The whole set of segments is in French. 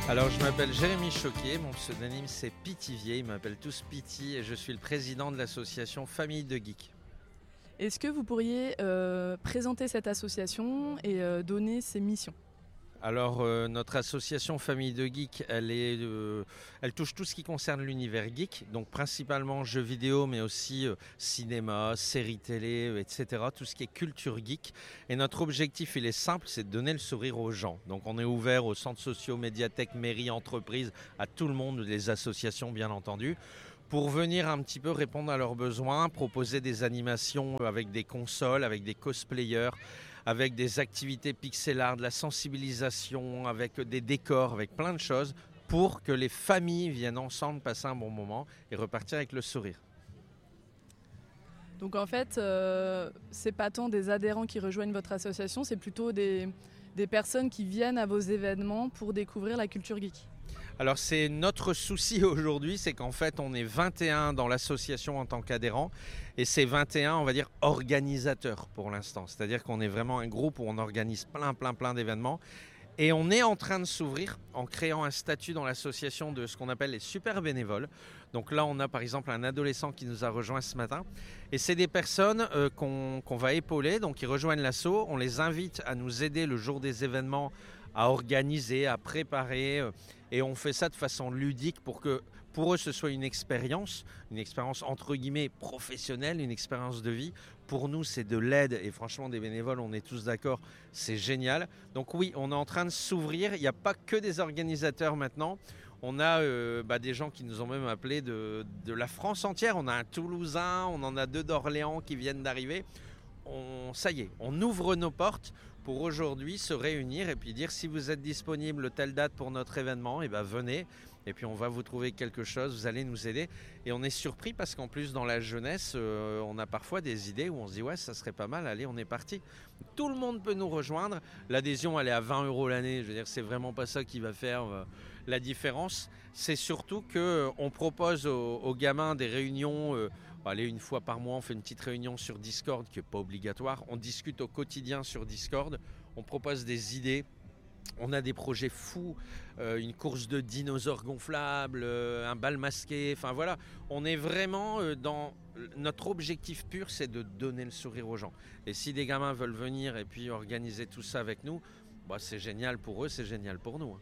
Alors, je m'appelle Jérémy Choquet, mon pseudonyme c'est Pitivier, ils m'appellent tous Piti et je suis le président de l'association Famille de Geeks. Est-ce que vous pourriez présenter cette association et donner ses missions ? Alors, notre association Famille de Geeks, elle touche tout ce qui concerne l'univers geek, donc principalement jeux vidéo, mais aussi cinéma, séries télé, etc., tout ce qui est culture geek. Et notre objectif, il est simple, c'est de donner le sourire aux gens. Donc, on est ouvert aux centres sociaux, médiathèques, mairies, entreprises, à tout le monde, les associations, bien entendu, pour venir un petit peu répondre à leurs besoins, proposer des animations avec des consoles, avec des cosplayers, avec des activités pixel art, de la sensibilisation, avec des décors, avec plein de choses, pour que les familles viennent ensemble passer un bon moment et repartir avec le sourire. Donc en fait, c'est pas tant des adhérents qui rejoignent votre association, c'est plutôt des personnes qui viennent à vos événements pour découvrir la culture geek. Alors c'est notre souci aujourd'hui, c'est qu'en fait on est 21 dans l'association en tant qu'adhérents et c'est 21 on va dire organisateurs pour l'instant. C'est-à-dire qu'on est vraiment un groupe où on organise plein d'événements et on est en train de s'ouvrir en créant un statut dans l'association de ce qu'on appelle les super bénévoles. Donc là on a par exemple un adolescent qui nous a rejoint ce matin et c'est des personnes qu'on va épauler, donc ils rejoignent l'asso, on les invite à nous aider le jour des événements à organiser, à préparer et on fait ça de façon ludique pour que pour eux ce soit une expérience entre guillemets professionnelle, une expérience de vie. Pour nous c'est de l'aide et franchement des bénévoles, on est tous d'accord, c'est génial. Donc oui, on est en train de s'ouvrir, il n'y a pas que des organisateurs maintenant. On a des gens qui nous ont même appelés de la France entière, on a un Toulousain, on en a 2 d'Orléans qui viennent d'arriver. Ça y est, on ouvre nos portes pour aujourd'hui se réunir et puis dire si vous êtes disponible telle date pour notre événement, et venez et puis on va vous trouver quelque chose, vous allez nous aider. Et on est surpris parce qu'en plus dans la jeunesse, on a parfois des idées où on se dit ouais ça serait pas mal, allez on est parti. Tout le monde peut nous rejoindre, l'adhésion elle est à 20 € l'année, je veux dire c'est vraiment pas ça qui va faire la différence. C'est surtout qu'on propose aux gamins des réunions. Allez, une fois par mois, on fait une petite réunion sur Discord qui n'est pas obligatoire. On discute au quotidien sur Discord. On propose des idées. On a des projets fous, une course de dinosaures gonflables, un bal masqué. Enfin voilà, on est vraiment dans... Notre objectif pur, c'est de donner le sourire aux gens. Et si des gamins veulent venir et puis organiser tout ça avec nous, c'est génial pour eux, c'est génial pour nous.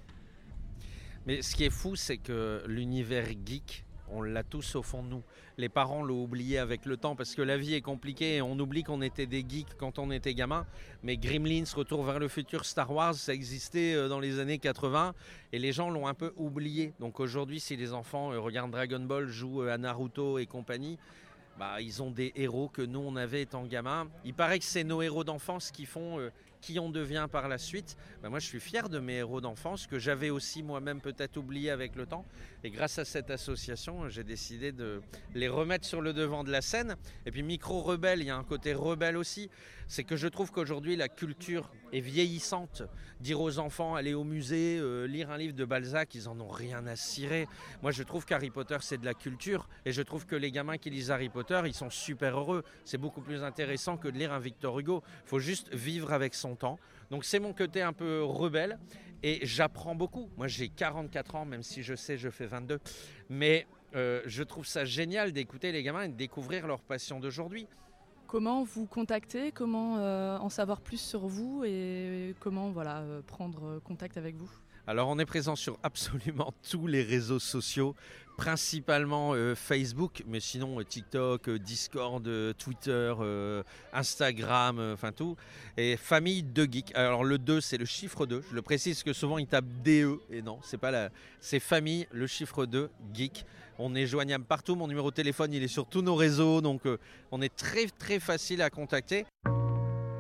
Mais ce qui est fou, c'est que l'univers geek, on l'a tous au fond de nous. Les parents l'ont oublié avec le temps parce que la vie est compliquée et on oublie qu'on était des geeks quand on était gamin. Mais Gremlins, Retour vers le futur, Star Wars, ça existait dans les années 80 et les gens l'ont un peu oublié. Donc aujourd'hui, si les enfants regardent Dragon Ball, jouent à Naruto et compagnie, ils ont des héros que nous on avait étant gamin. Il paraît que c'est nos héros d'enfance qui font qui on devient par la suite. Moi je suis fier de mes héros d'enfance que j'avais aussi moi-même peut-être oublié avec le temps. Et grâce à cette association, j'ai décidé de les remettre sur le devant de la scène. Et puis Micro Rebelle, il y a un côté rebelle aussi. C'est que je trouve qu'aujourd'hui la culture est vieillissante. Dire aux enfants, aller au musée, lire un livre de Balzac, ils en ont rien à cirer. Moi je trouve qu'Harry Potter c'est de la culture. Et je trouve que les gamins qui lisent Harry Potter, ils sont super heureux. C'est beaucoup plus intéressant que de lire un Victor Hugo. Il faut juste vivre avec son temps. Donc c'est mon côté un peu rebelle et j'apprends beaucoup. Moi j'ai 44 ans, même si je sais je fais 22. Mais je trouve ça génial d'écouter les gamins et de découvrir leur passion d'aujourd'hui. Comment vous contacter, comment en savoir plus sur vous et comment prendre contact avec vous ? Alors on est présent sur absolument tous les réseaux sociaux, principalement Facebook, mais sinon TikTok, Discord, Twitter, Instagram, enfin tout. Et Famille de Geek. Alors le 2 c'est le chiffre 2, je le précise que souvent ils tapent DE et non, c'est Famille, le chiffre 2, Geek. On est joignable partout, mon numéro de téléphone il est sur tous nos réseaux, donc on est très très facile à contacter.